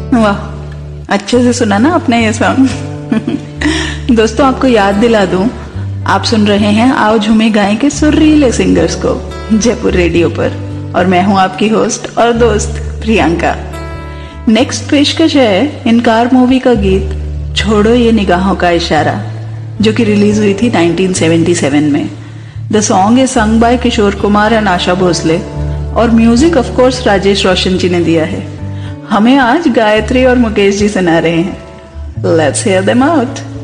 वाह, अच्छे से सुना ना आपने ये सॉन्ग। दोस्तों आपको याद दिला दूं, आप सुन रहे हैं आओ झूमे गाएं के सुरीले सिंगर्स को जयपुर रेडियो पर, और मैं हूं आपकी होस्ट और दोस्त प्रियंका। नेक्स्ट पेशकश है इनकार मूवी का गीत छोड़ो ये निगाहों का इशारा, जो कि रिलीज हुई थी 1977 में। The song is sung by Kishore Kumar and Asha Bhosle, और म्यूजिक ऑफ कोर्स राजेश रोशन जी ने दिया है। हमें आज गायत्री और मुकेश जी सुना रहे हैं। Let's hear them out.